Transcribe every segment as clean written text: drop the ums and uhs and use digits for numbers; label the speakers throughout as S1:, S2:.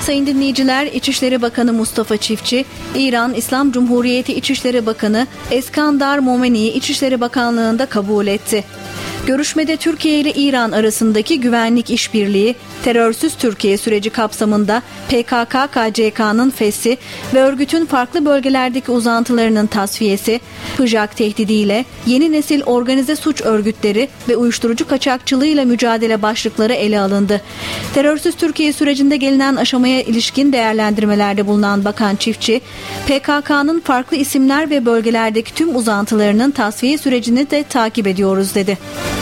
S1: Sayın dinleyiciler, İçişleri Bakanı Mustafa Çiftçi, İran İslam Cumhuriyeti İçişleri Bakanı Eskandar Momeni'yi İçişleri Bakanlığı'nda kabul etti. Görüşmede Türkiye ile İran arasındaki güvenlik işbirliği, terörsüz Türkiye süreci kapsamında PKK-KCK'nın feshi ve örgütün farklı bölgelerdeki uzantılarının tasfiyesi, PJAK tehdidiyle yeni nesil organize suç örgütleri ve uyuşturucu kaçakçılığıyla mücadele başlıkları ele alındı. Terörsüz Türkiye sürecinde gelinen aşamaya ilişkin değerlendirmelerde bulunan Bakan Çiftçi, PKK'nın farklı isimler ve bölgelerdeki tüm uzantılarının tasfiye sürecini de takip ediyoruz dedi.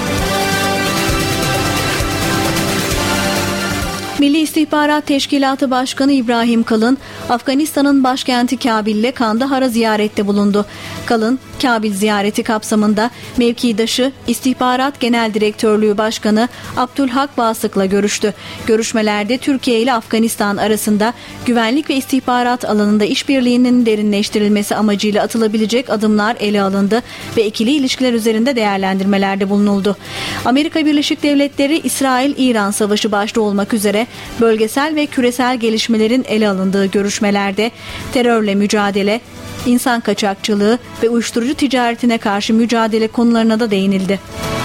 S1: Milli İstihbarat Teşkilatı Başkanı İbrahim Kalın, Afganistan'ın başkenti Kabil'le Kandahar'a ziyarette bulundu. Kalın, Kabil ziyareti kapsamında mevkidaşı İstihbarat Genel Direktörlüğü Başkanı Abdülhak Basık'la görüştü. Görüşmelerde Türkiye ile Afganistan arasında güvenlik ve istihbarat alanında işbirliğinin derinleştirilmesi amacıyla atılabilecek adımlar ele alındı ve ikili ilişkiler üzerinde değerlendirmelerde bulunuldu. Amerika Birleşik Devletleri, İsrail-İran savaşı başta olmak üzere bölgesel ve küresel gelişmelerin ele alındığı görüşmelerde terörle mücadele, insan kaçakçılığı ve uyuşturucu ticaretine karşı mücadele konularına da değinildi.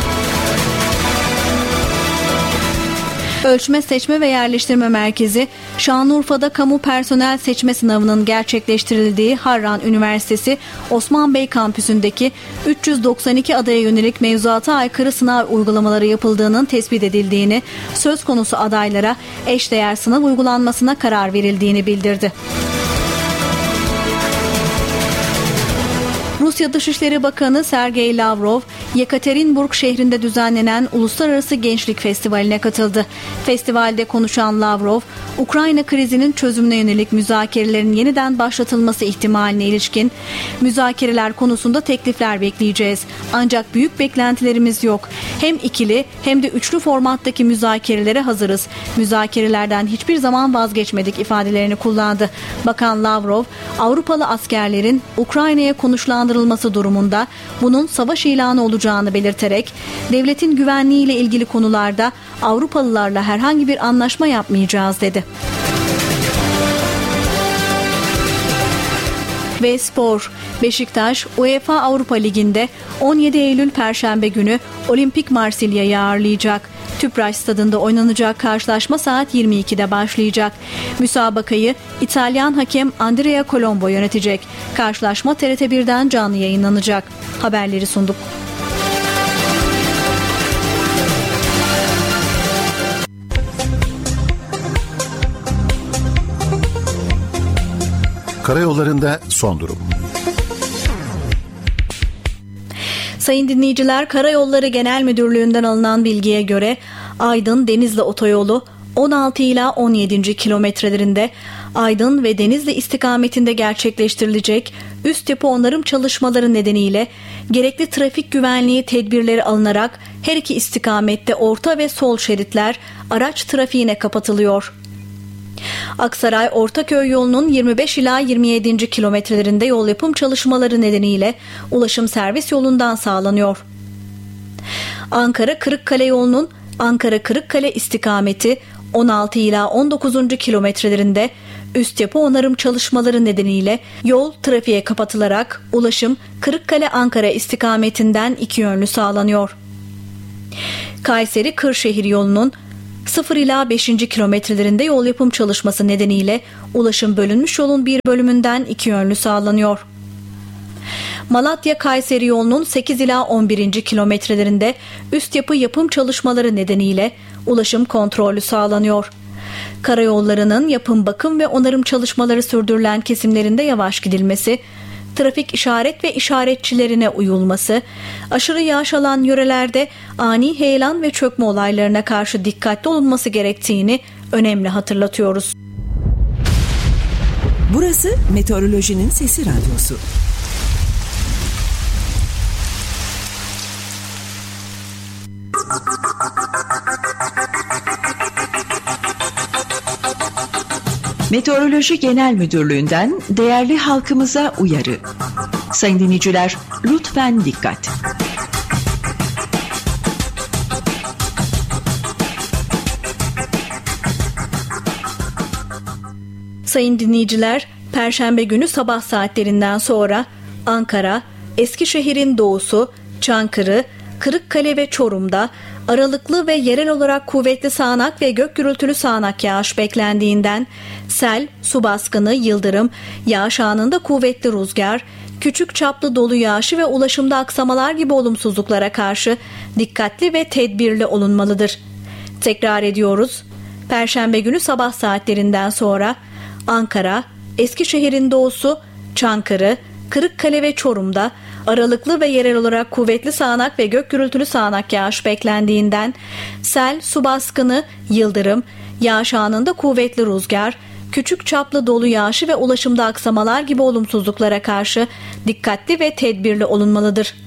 S1: Ölçme, Seçme ve Yerleştirme Merkezi, Şanlıurfa'da kamu personel seçme sınavının gerçekleştirildiği Harran Üniversitesi Osman Bey kampüsündeki 392 adaya yönelik mevzuata aykırı sınav uygulamaları yapıldığının tespit edildiğini, söz konusu adaylara eşdeğer sınav uygulanmasına karar verildiğini bildirdi. Rusya Dışişleri Bakanı Sergey Lavrov, Yekaterinburg şehrinde düzenlenen Uluslararası Gençlik Festivali'ne katıldı. Festivalde konuşan Lavrov, Ukrayna krizinin çözümüne yönelik müzakerelerin yeniden başlatılması ihtimaline ilişkin müzakereler konusunda teklifler bekleyeceğiz. Ancak büyük beklentilerimiz yok. Hem ikili hem de üçlü formattaki müzakerelere hazırız. Müzakerelerden hiçbir zaman vazgeçmedik ifadelerini kullandı. Bakan Lavrov, Avrupalı askerlerin Ukrayna'ya konuşlandırılması durumunda bunun savaş ilanı olacağını belirterek, devletin güvenliğiyle ilgili konularda Avrupalılarla herhangi bir anlaşma yapmayacağız dedi. Ve spor. Beşiktaş, UEFA Avrupa Ligi'nde 17 Eylül Perşembe günü Olimpik Marsilya'yı ağırlayacak. Tüpraş Stadı'nda oynanacak karşılaşma saat 22'de başlayacak. Müsabakayı İtalyan hakem Andrea Colombo yönetecek. Karşılaşma TRT1'den canlı yayınlanacak. Haberleri sunduk.
S2: Karayollarında son durum.
S1: Sayın dinleyiciler, Karayolları Genel Müdürlüğü'nden alınan bilgiye göre Aydın-Denizli Otoyolu 16 ila 17. kilometrelerinde Aydın ve Denizli istikametinde gerçekleştirilecek üst yapı onarım çalışmaları nedeniyle gerekli trafik güvenliği tedbirleri alınarak her iki istikamette orta ve sol şeritler araç trafiğine kapatılıyor. Aksaray-Ortaköy yolunun 25 ila 27. kilometrelerinde yol yapım çalışmaları nedeniyle ulaşım servis yolundan sağlanıyor. Ankara-Kırıkkale yolunun Ankara-Kırıkkale istikameti 16 ila 19. kilometrelerinde üst yapı onarım çalışmaları nedeniyle yol trafiğe kapatılarak ulaşım Kırıkkale-Ankara istikametinden iki yönlü sağlanıyor. Kayseri-Kırşehir yolunun 0 ila 5. kilometrelerinde yol yapım çalışması nedeniyle ulaşım bölünmüş yolun bir bölümünden iki yönlü sağlanıyor. Malatya-Kayseri yolunun 8 ila 11. kilometrelerinde üst yapı yapım çalışmaları nedeniyle ulaşım kontrollü sağlanıyor. Karayollarının yapım, bakım ve onarım çalışmaları sürdürülen kesimlerinde yavaş gidilmesi, trafik işaret ve işaretçilerine uyulması, aşırı yağış alan yörelerde ani heyelan ve çökme olaylarına karşı dikkatli olunması gerektiğini önemli hatırlatıyoruz.
S3: Burası Meteorolojinin Sesi Radyosu. Meteoroloji Genel Müdürlüğü'nden değerli halkımıza uyarı. Sayın dinleyiciler, lütfen dikkat.
S1: Sayın dinleyiciler, Perşembe günü sabah saatlerinden sonra Ankara, Eskişehir'in doğusu, Çankırı, Kırıkkale ve Çorum'da aralıklı ve yerel olarak kuvvetli sağanak ve gök gürültülü sağanak yağış beklendiğinden sel, su baskını, yıldırım, yağış anında kuvvetli rüzgar, küçük çaplı dolu yağışı ve ulaşımda aksamalar gibi olumsuzluklara karşı dikkatli ve tedbirli olunmalıdır. Tekrar ediyoruz. Perşembe günü sabah saatlerinden sonra Ankara, Eskişehir'in doğusu, Çankırı, Kırıkkale ve Çorum'da aralıklı ve yerel olarak kuvvetli sağanak ve gök gürültülü sağanak yağış beklendiğinden sel, su baskını, yıldırım, yağış anında kuvvetli rüzgar, küçük çaplı dolu yağışı ve ulaşımda aksamalar gibi olumsuzluklara karşı dikkatli ve tedbirli olunmalıdır.